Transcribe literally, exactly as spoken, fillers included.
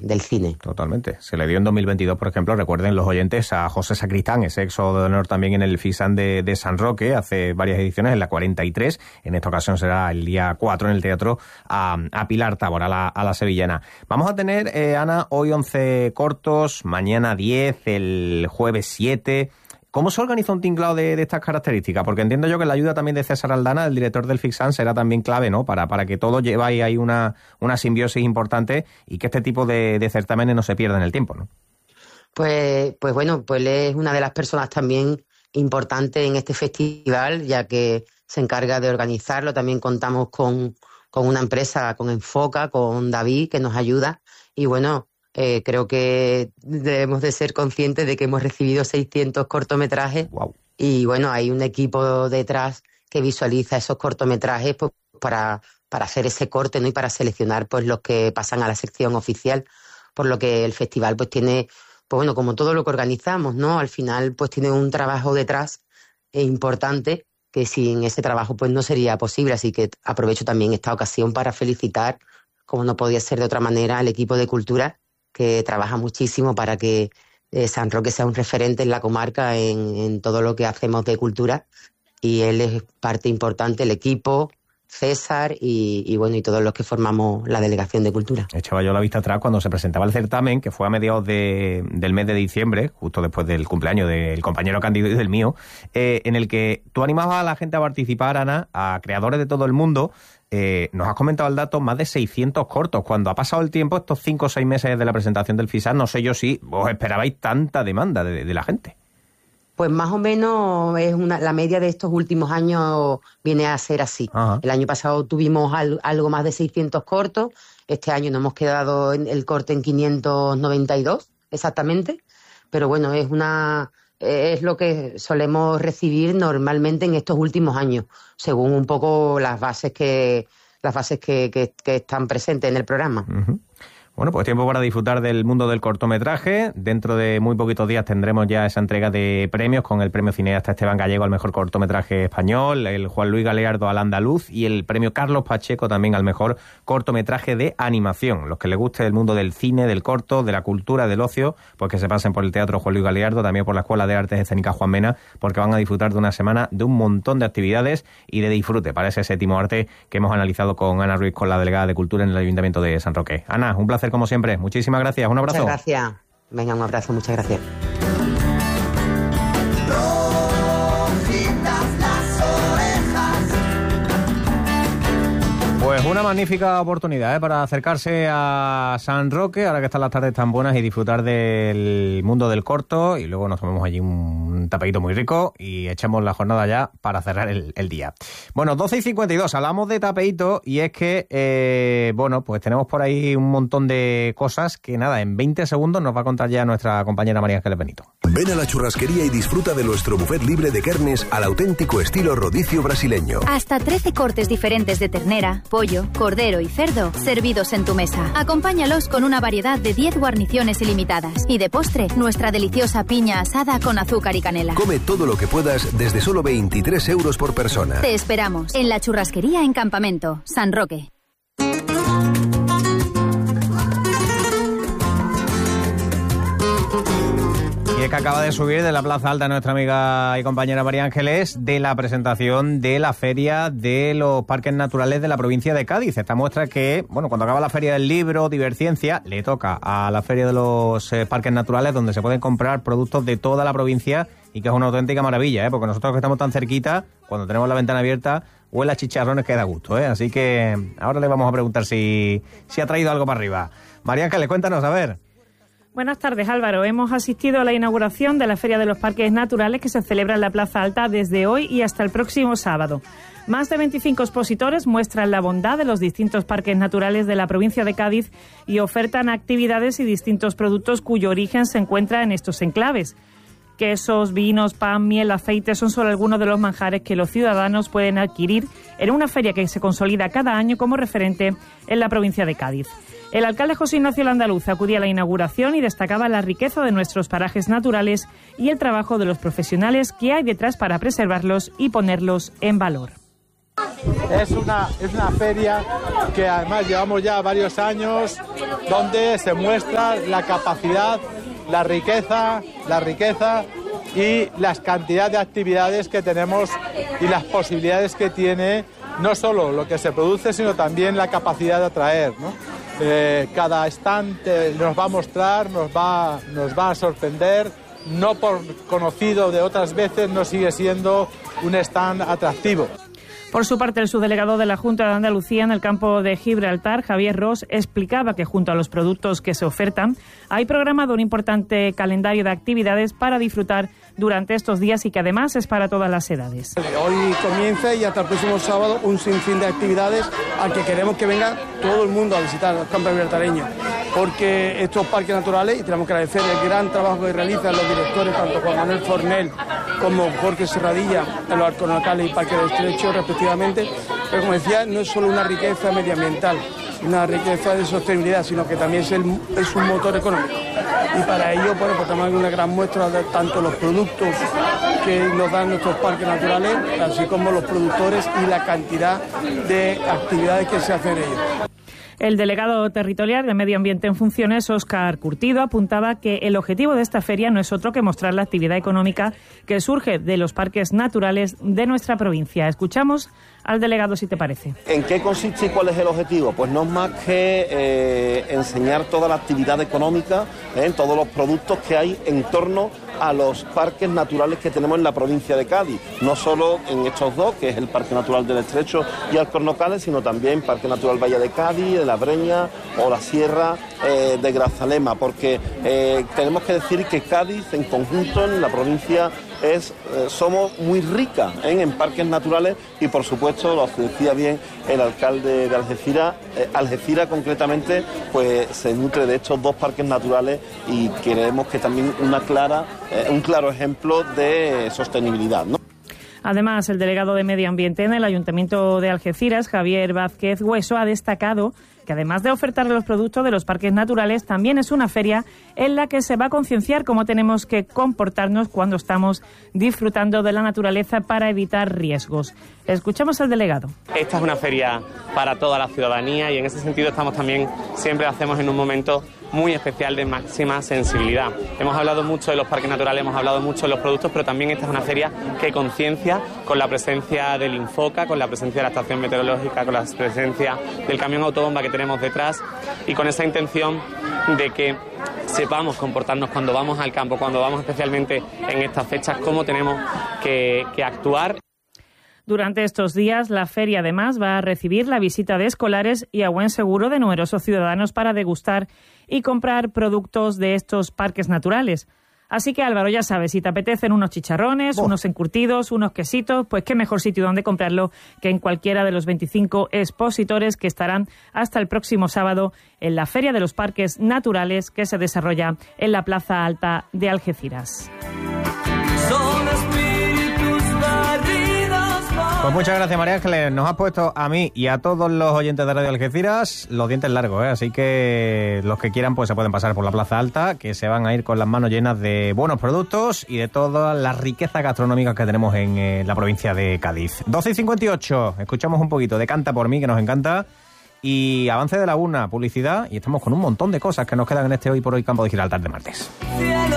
del cine. Totalmente. Se le dio en dos mil veintidós, por ejemplo, recuerden los oyentes, a José Sacristán, ese exo de honor también en el FISAN de, de San Roque, hace varias ediciones, en la cuarenta y tres. En esta ocasión será el día cuatro en el teatro, a, a Pilar Tábor, a la, a la sevillana. Vamos a tener, eh, Ana, hoy once cortos, mañana diez, el jueves siete. ¿Cómo se organiza un tinglado de, de estas características? Porque entiendo yo que la ayuda también de César Aldana, el director del FISAN, será también clave, ¿no? Para, para que todo lleváis ahí una, una simbiosis importante y que este tipo de, de certámenes no se pierdan en el tiempo, ¿no? Pues, pues bueno, pues él es una de las personas también importantes en este festival, ya que se encarga de organizarlo. También contamos con, con una empresa, con Enfoca, con David, que nos ayuda. Y bueno, Eh, creo que debemos de ser conscientes de que hemos recibido seiscientos cortometrajes. Wow. Y bueno, hay un equipo detrás que visualiza esos cortometrajes pues, para, para hacer ese corte, ¿no? Y para seleccionar pues los que pasan a la sección oficial, por lo que el festival pues tiene, pues bueno, como todo lo que organizamos, ¿no? Al final pues tiene un trabajo detrás eh, importante, que sin ese trabajo pues no sería posible. Así que aprovecho también esta ocasión para felicitar, como no podía ser de otra manera, al equipo de cultura, que trabaja muchísimo para que eh, San Roque sea un referente en la comarca en, en todo lo que hacemos de cultura, y él es parte importante, el equipo, César y, y bueno, y todos los que formamos la delegación de cultura. Echaba yo la vista atrás cuando se presentaba el certamen, que fue a mediados de, del mes de diciembre, justo después del cumpleaños del compañero Cándido y del mío, eh, en el que tú animabas a la gente a participar, Ana, a creadores de todo el mundo. Eh, nos has comentado el dato, más de seiscientos cortos. Cuando ha pasado el tiempo, estos cinco o seis meses de la presentación del FISAN, no sé yo si os esperabais tanta demanda de, de la gente. Pues más o menos es una, la media de estos últimos años viene a ser así. Ajá. El año pasado tuvimos al, algo más de seiscientos cortos, este año nos hemos quedado en el corte en quinientos noventa y dos exactamente, pero bueno, es una... es lo que solemos recibir normalmente en estos últimos años, según un poco las bases que las bases que, que, que están presentes en el programa. Uh-huh. Bueno, pues tiempo para disfrutar del mundo del cortometraje. Dentro de muy poquitos días tendremos ya esa entrega de premios con el premio cineasta Esteban Gallego al mejor cortometraje español, el Juan Luis Galeardo al andaluz y el premio Carlos Pacheco también al mejor cortometraje de animación. Los que les guste el mundo del cine, del corto, de la cultura, del ocio, pues que se pasen por el Teatro Juan Luis Galeardo, también por la Escuela de Artes Escénicas Juan Mena, porque van a disfrutar de una semana de un montón de actividades y de disfrute para ese séptimo arte que hemos analizado con Ana Ruiz, con la delegada de Cultura en el Ayuntamiento de San Roque. Ana, un placer como siempre. Muchísimas gracias. Un abrazo. Muchas gracias. Venga, un abrazo. Muchas gracias. Pues una magnífica oportunidad ¿eh? para acercarse a San Roque, ahora que están las tardes tan buenas, y disfrutar del mundo del corto, y luego nos tomamos allí un tapeíto muy rico y echamos la jornada ya para cerrar el, el día. Bueno, doce y cincuenta y dos, hablamos de tapeíto, y es que, eh, bueno, pues tenemos por ahí un montón de cosas que nada, en veinte segundos nos va a contar ya nuestra compañera María Ángeles Benito. Ven a la churrasquería y disfruta de nuestro buffet libre de carnes al auténtico estilo rodicio brasileño. Hasta trece cortes diferentes de ternera, pollo, cordero y cerdo servidos en tu mesa. Acompáñalos con una variedad de diez guarniciones ilimitadas. Y de postre, nuestra deliciosa piña asada con azúcar y canela. Come todo lo que puedas desde solo veintitrés euros por persona. Te esperamos en la churrasquería en Campamento, San Roque. Que acaba de subir de la Plaza Alta nuestra amiga y compañera María Ángeles de la presentación de la Feria de los Parques Naturales de la provincia de Cádiz. Esta muestra que, bueno, cuando acaba la Feria del Libro, Diverciencia, le toca a la Feria de los eh, Parques Naturales, donde se pueden comprar productos de toda la provincia, y que es una auténtica maravilla, ¿eh? Porque nosotros que estamos tan cerquita, cuando tenemos la ventana abierta, huele a chicharrones que da gusto, ¿eh? Así que ahora le vamos a preguntar si, si ha traído algo para arriba. María Ángeles, cuéntanos, a ver. Buenas tardes, Álvaro. Hemos asistido a la inauguración de la Feria de los Parques Naturales, que se celebra en la Plaza Alta desde hoy y hasta el próximo sábado. Más de veinticinco expositores muestran la bondad de los distintos parques naturales de la provincia de Cádiz y ofertan actividades y distintos productos cuyo origen se encuentra en estos enclaves. Quesos, vinos, pan, miel, aceite son solo algunos de los manjares que los ciudadanos pueden adquirir en una feria que se consolida cada año como referente en la provincia de Cádiz. El alcalde José Ignacio Landaluz acudía a la inauguración y destacaba la riqueza de nuestros parajes naturales y el trabajo de los profesionales que hay detrás para preservarlos y ponerlos en valor. Es una, es una feria que además llevamos ya varios años, donde se muestra la capacidad, la riqueza, la riqueza y las cantidades de actividades que tenemos y las posibilidades que tiene, no solo lo que se produce, sino también la capacidad de atraer, ¿no? Eh, cada stand eh, nos va a mostrar, nos va, nos va a sorprender, no por conocido de otras veces, no sigue siendo un stand atractivo. Por su parte, el subdelegado de la Junta de Andalucía en el campo de Gibraltar, Javier Ros, explicaba que junto a los productos que se ofertan, hay programado un importante calendario de actividades para disfrutar durante estos días y que además es para todas las edades. Hoy comienza y hasta el próximo sábado un sinfín de actividades al que queremos que venga todo el mundo a visitar los campos gibraltareños, porque estos parques naturales, y tenemos que agradecer el gran trabajo que realizan los directores, tanto Juan Manuel Fornel como Jorge Serradilla, en los arcos locales y Parque del Estrecho, respectivamente, pero como decía, no es solo una riqueza medioambiental, una riqueza de sostenibilidad, sino que también es, el, es un motor económico. Y para ello, bueno, pues tenemos una gran muestra de tanto los productos que nos dan nuestros parques naturales, así como los productores y la cantidad de actividades que se hacen en ellos. El delegado territorial de Medio Ambiente en funciones, Óscar Curtido, apuntaba que el objetivo de esta feria no es otro que mostrar la actividad económica que surge de los parques naturales de nuestra provincia. Escuchamos al delegado, si te parece. ¿En qué consiste y cuál es el objetivo? Pues no es más que eh, enseñar toda la actividad económica, eh, todos los productos que hay en torno a los parques naturales que tenemos en la provincia de Cádiz, no solo en estos dos, que es el Parque Natural del Estrecho y Alcornocales, sino también Parque Natural Valle de Cádiz, de la Breña o la Sierra eh, de Grazalema, porque eh, tenemos que decir que Cádiz en conjunto en la provincia es eh, somos muy ricas ¿eh? en parques naturales y por supuesto, lo decía bien el alcalde de Algeciras, eh, Algeciras concretamente pues se nutre de estos dos parques naturales y creemos que también una clara, eh, un claro ejemplo de sostenibilidad, ¿no? Además, el delegado de Medio Ambiente en el Ayuntamiento de Algeciras, Javier Vázquez Hueso, ha destacado que además de ofertar los productos de los parques naturales, también es una feria en la que se va a concienciar cómo tenemos que comportarnos cuando estamos disfrutando de la naturaleza para evitar riesgos. Escuchamos al delegado. Esta es una feria para toda la ciudadanía y en ese sentido estamos también, siempre lo hacemos en un momento muy especial de máxima sensibilidad. Hemos hablado mucho de los parques naturales, hemos hablado mucho de los productos, pero también esta es una feria que conciencia con la presencia del Infoca, con la presencia de la estación meteorológica, con la presencia del camión autobomba que tenemos detrás y con esa intención de que sepamos comportarnos cuando vamos al campo, cuando vamos especialmente en estas fechas, cómo tenemos que, que actuar. Durante estos días, la feria además va a recibir la visita de escolares y a buen seguro de numerosos ciudadanos para degustar y comprar productos de estos parques naturales. Así que, Álvaro, ya sabes, si te apetecen unos chicharrones, oh. unos encurtidos, unos quesitos, pues qué mejor sitio donde comprarlo que en cualquiera de los veinticinco expositores que estarán hasta el próximo sábado en la Feria de los Parques Naturales que se desarrolla en la Plaza Alta de Algeciras. Pues muchas gracias, María Ángeles. Nos has puesto a mí y a todos los oyentes de Radio Algeciras los dientes largos, ¿eh? Así que los que quieran pues se pueden pasar por la Plaza Alta, que se van a ir con las manos llenas de buenos productos y de todas las riquezas gastronómicas que tenemos en eh, la provincia de Cádiz. doce y cincuenta y ocho, escuchamos un poquito de Canta por mí, que nos encanta, y avance de la una, publicidad, y estamos con un montón de cosas que nos quedan en este Hoy por Hoy Campo de Gibraltar de martes.